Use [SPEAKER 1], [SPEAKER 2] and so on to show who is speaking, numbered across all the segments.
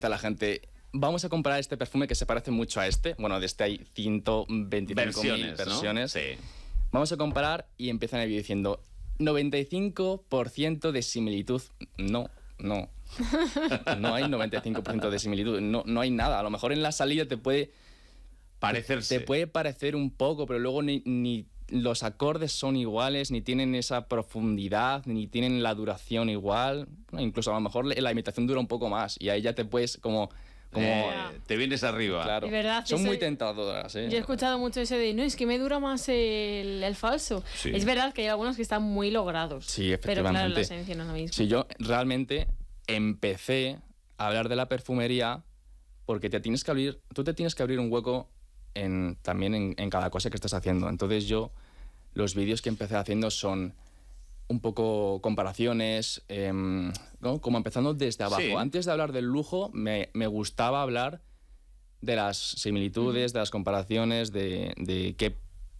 [SPEAKER 1] la gente, vamos a comprar este perfume que se parece mucho a este. Bueno, de este hay 125.000 versiones.
[SPEAKER 2] ¿no? Sí.
[SPEAKER 1] Vamos a comparar y empiezan el vídeo diciendo 95% de similitud. No hay 95% de similitud. No hay nada. A lo mejor en la salida te puede
[SPEAKER 2] parecerse.
[SPEAKER 1] Te puede parecer un poco, pero luego ni los acordes son iguales, ni tienen esa profundidad, ni tienen la duración igual. Incluso a lo mejor la imitación dura un poco más y ahí ya te puedes como
[SPEAKER 2] te vienes arriba.
[SPEAKER 1] Claro.
[SPEAKER 3] Es verdad,
[SPEAKER 1] son muy tentadoras.
[SPEAKER 3] Yo he escuchado mucho eso de, no, es que me dura más el falso.
[SPEAKER 2] Sí.
[SPEAKER 3] Es verdad que hay algunos que están muy logrados.
[SPEAKER 1] Sí, efectivamente.
[SPEAKER 3] Pero claro, la esencia no es lo mismo.
[SPEAKER 1] Sí, yo realmente empecé a hablar de la perfumería porque tú te tienes que abrir un hueco también en cada cosa que estás haciendo. Entonces los vídeos que empecé haciendo son un poco comparaciones, ¿no? Como empezando desde abajo.
[SPEAKER 2] Sí.
[SPEAKER 1] Antes de hablar del lujo, me gustaba hablar de las similitudes, de las comparaciones, de qué,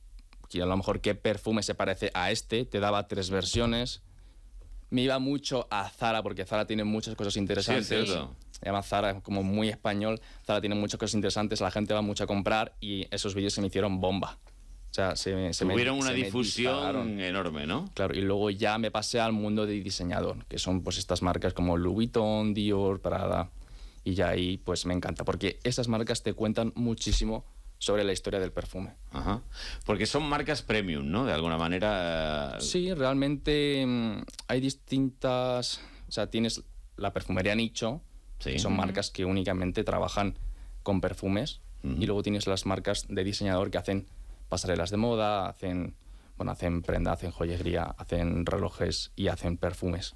[SPEAKER 1] a lo mejor qué perfume se parece a este. Te daba 3 versiones. Me iba mucho a Zara, porque Zara tiene muchas cosas interesantes.
[SPEAKER 2] Sí, es cierto.
[SPEAKER 1] Se llama Zara, como muy español. Zara tiene muchas cosas interesantes, la gente va mucho a comprar y esos vídeos se me hicieron bomba. O sea,
[SPEAKER 2] tuvieron una difusión enorme, ¿no?
[SPEAKER 1] Claro, y luego ya me pasé al mundo de diseñador, que son pues estas marcas como Louis Vuitton, Dior, Prada, y ya ahí pues me encanta, porque esas marcas te cuentan muchísimo sobre la historia del perfume.
[SPEAKER 2] Ajá. Porque son marcas premium, ¿no? De alguna manera...
[SPEAKER 1] Sí, realmente hay distintas... O sea, tienes la perfumería nicho,
[SPEAKER 2] sí,
[SPEAKER 1] que son marcas que únicamente trabajan con perfumes, y luego tienes las marcas de diseñador que hacen pasarelas de moda, hacen prenda, hacen joyería, hacen relojes y hacen perfumes.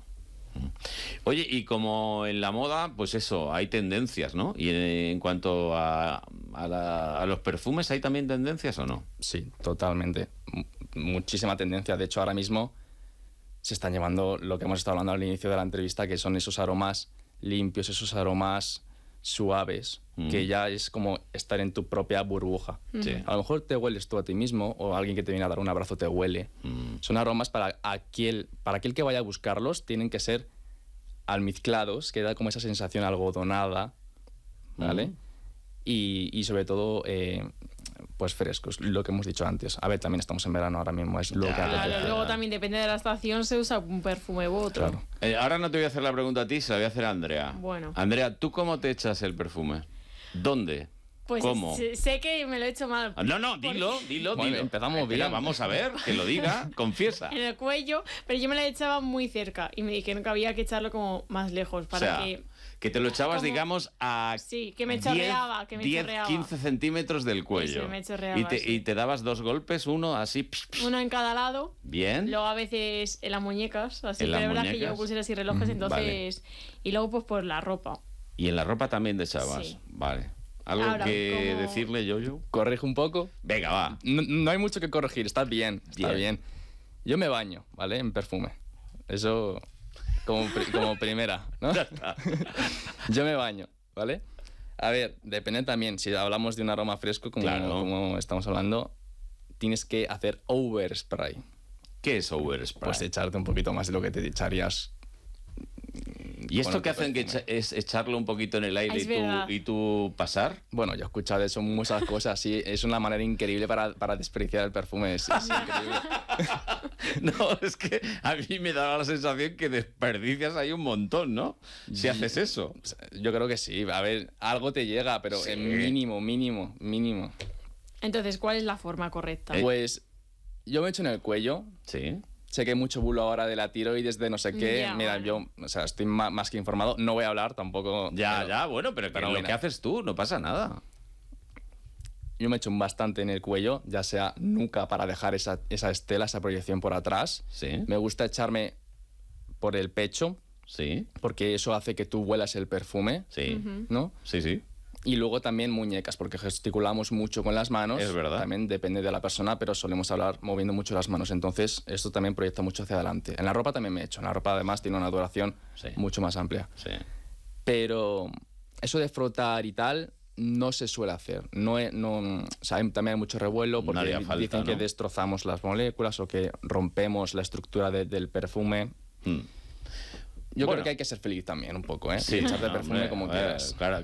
[SPEAKER 2] Oye, y como en la moda, pues eso, hay tendencias, ¿no? Y en cuanto a los perfumes, ¿hay también tendencias o no?
[SPEAKER 1] Sí, totalmente. Muchísima tendencia. De hecho, ahora mismo se están llevando lo que hemos estado hablando al inicio de la entrevista, que son esos aromas limpios, esos aromas suaves, que ya es como estar en tu propia burbuja.
[SPEAKER 2] Sí.
[SPEAKER 1] A lo mejor te hueles tú a ti mismo o alguien que te viene a dar un abrazo te huele. Son aromas para aquel que vaya a buscarlos, tienen que ser almizclados, que da como esa sensación algodonada, ¿vale? Y sobre todo, pues frescos, lo que hemos dicho antes. A ver, también estamos en verano ahora mismo, es lo que apetece.
[SPEAKER 3] Claro, luego también depende de la estación, se usa un perfume u otro.
[SPEAKER 1] Claro.
[SPEAKER 2] Ahora no te voy a hacer la pregunta a ti, se la voy a hacer a Andrea.
[SPEAKER 3] Bueno.
[SPEAKER 2] Andrea, ¿tú cómo te echas el perfume? ¿Dónde?
[SPEAKER 3] Pues
[SPEAKER 2] ¿Cómo?
[SPEAKER 3] sé que me lo he hecho mal.
[SPEAKER 2] No, dilo.
[SPEAKER 1] Bueno, empezamos bien.
[SPEAKER 2] Vamos a ver, que lo diga, confiesa.
[SPEAKER 3] En el cuello, pero yo me la echaba muy cerca y me dijeron que había que echarlo como más lejos para
[SPEAKER 2] que te lo echabas,
[SPEAKER 3] como,
[SPEAKER 2] digamos, a
[SPEAKER 3] sí, que me chorreaba,
[SPEAKER 2] 15 centímetros del cuello.
[SPEAKER 3] Eso, me chorreaba,
[SPEAKER 2] y te dabas 2 golpes, uno así.
[SPEAKER 3] Uno en cada lado.
[SPEAKER 2] Bien.
[SPEAKER 3] Luego a veces en las muñecas, así,
[SPEAKER 2] ¿En
[SPEAKER 3] pero es
[SPEAKER 2] las
[SPEAKER 3] verdad que
[SPEAKER 2] muñecas?
[SPEAKER 3] llevo pulseras y relojes, entonces...
[SPEAKER 2] Vale.
[SPEAKER 3] Y luego pues por la ropa.
[SPEAKER 2] Y en la ropa también te echabas.
[SPEAKER 3] Sí.
[SPEAKER 2] Vale. ¿Algo
[SPEAKER 3] Ahora,
[SPEAKER 2] que
[SPEAKER 3] como...
[SPEAKER 2] decirle, Yoyo?
[SPEAKER 1] Corrige un poco.
[SPEAKER 2] Venga, va.
[SPEAKER 1] No hay mucho que corregir, está bien. Yo me baño, ¿vale? En perfume. Eso como primera, ¿no? Yo me baño, ¿vale? A ver, depende también. Si hablamos de un aroma fresco, como estamos hablando, tienes que hacer overspray.
[SPEAKER 2] ¿Qué es overspray?
[SPEAKER 1] Pues echarte un poquito más de lo que te echarías.
[SPEAKER 2] ¿Y esto que hacen que es echarlo un poquito en el aire y tú pasar?
[SPEAKER 1] Bueno, yo he escuchado eso, muchas cosas, sí. Es una manera increíble para desperdiciar el perfume, es increíble.
[SPEAKER 2] No, es que a mí me daba la sensación que desperdicias ahí un montón, ¿no? Si haces eso.
[SPEAKER 1] Yo creo que sí. A ver, algo te llega, pero
[SPEAKER 2] sí.
[SPEAKER 1] mínimo.
[SPEAKER 3] Entonces, ¿cuál es la forma correcta?
[SPEAKER 1] Pues yo me echo en el cuello.
[SPEAKER 2] Sí.
[SPEAKER 1] Sé que hay mucho bulo ahora de la tiroides, de no sé qué.
[SPEAKER 3] Ya,
[SPEAKER 1] mira,
[SPEAKER 3] bueno.
[SPEAKER 1] yo estoy más que informado. No voy a hablar tampoco.
[SPEAKER 2] Bueno, pero lo
[SPEAKER 1] mira,
[SPEAKER 2] que haces tú, no pasa nada.
[SPEAKER 1] Yo me echo bastante en el cuello, ya sea nuca para dejar esa estela, esa proyección por atrás.
[SPEAKER 2] Sí.
[SPEAKER 1] Me gusta echarme por el pecho.
[SPEAKER 2] Sí.
[SPEAKER 1] Porque eso hace que tú huelas el perfume.
[SPEAKER 2] Sí.
[SPEAKER 1] ¿No?
[SPEAKER 2] Sí.
[SPEAKER 1] Y luego también muñecas, porque gesticulamos mucho con las manos.
[SPEAKER 2] Es verdad.
[SPEAKER 1] También depende de la persona, pero solemos hablar moviendo mucho las manos. Entonces, esto también proyecta mucho hacia adelante. En la ropa también me echo. En la ropa, además, tiene una duración mucho más amplia.
[SPEAKER 2] Sí.
[SPEAKER 1] Pero eso de frotar y tal no se suele hacer. O sea, también hay mucho revuelo porque dicen que destrozamos las moléculas o que rompemos la estructura del perfume. Yo
[SPEAKER 2] Bueno.
[SPEAKER 1] creo que hay que ser feliz también, un poco, ¿eh?
[SPEAKER 2] Sí,
[SPEAKER 1] Y echarte
[SPEAKER 2] no,
[SPEAKER 1] perfume
[SPEAKER 2] hombre,
[SPEAKER 1] como
[SPEAKER 2] a ver,
[SPEAKER 1] quieras.
[SPEAKER 2] Claro,